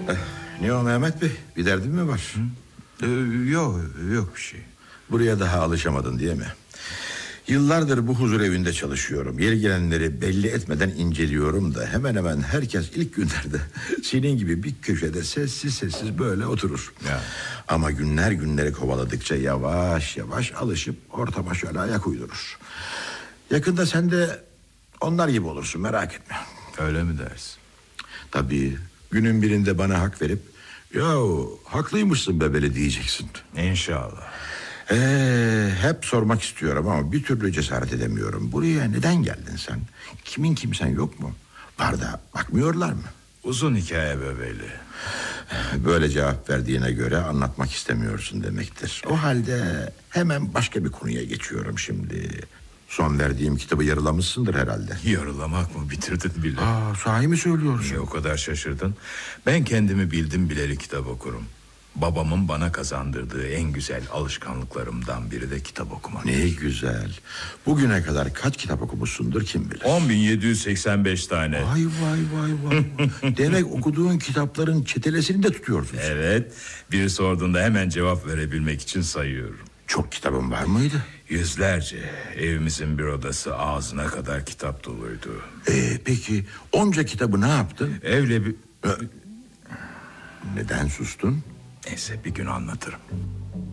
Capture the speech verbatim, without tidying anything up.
Ne o Mehmet Bey? Bir derdin mi var? Ee, yok yok bir şey. Buraya daha alışamadın diye mi? Yıllardır bu huzur evinde çalışıyorum. Yeri gelenleri belli etmeden inceliyorum da hemen hemen herkes ilk günlerde senin gibi bir köşede sessiz sessiz böyle oturur. Ya. Ama günler günleri kovaladıkça yavaş yavaş alışıp ortama şöyle ayak uydurur. Yakında sen de onlar gibi olursun, merak etme. Öyle mi dersin? Tabii günün birinde bana hak verip yahu haklıymışsın bebeli diyeceksin. İnşallah. Ee, hep sormak istiyorum ama bir türlü cesaret edemiyorum. Buraya neden geldin sen? Kimin kimsen yok mu? Var da bakmıyorlar mı? Uzun hikaye bebeli. Böyle cevap verdiğine göre anlatmak istemiyorsun demektir. O halde hemen başka bir konuya geçiyorum şimdi. Son verdiğim kitabı yarılamışsındır herhalde. Yarılamak mı, bitirdin bile? Aa, sahi mi söylüyorsun? Niye o kadar şaşırdın? Ben kendimi bildim bileli kitap okurum. Babamın bana kazandırdığı en güzel alışkanlıklarımdan biri de kitap okumak. Ne güzel. Bugüne kadar kaç kitap okumuşsundur kim bilir? on bin yedi yüz seksen beş tane. Vay vay vay vay. Demek okuduğun kitapların çetelesini de tutuyorsun. Evet. Biri sorduğunda hemen cevap verebilmek için sayıyorum. Çok kitabın var mıydı? Yüzlerce. Evimizin bir odası ağzına kadar kitap doluydu. Ee, peki onca kitabı ne yaptın? Evle bir... Neden sustun? Neyse, bir gün anlatırım.